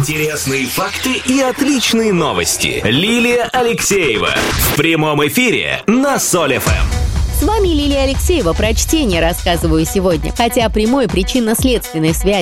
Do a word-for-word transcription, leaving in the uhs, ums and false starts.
Интересные факты и отличные новости. Лилия Алексеева в прямом эфире на Соль эф эм. С вами Лилия Алексеева. Про чтение рассказываю сегодня. Хотя прямой причинно-следственной связи